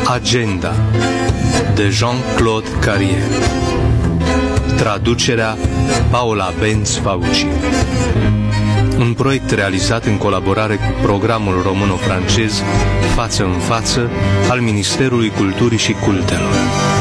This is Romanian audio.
Agenda de Jean-Claude Carrier. Traducerea Paula Benz-Fauci. Un proiect realizat în colaborare cu programul româno-francez Față în Față al Ministerului Culturii și Cultelor.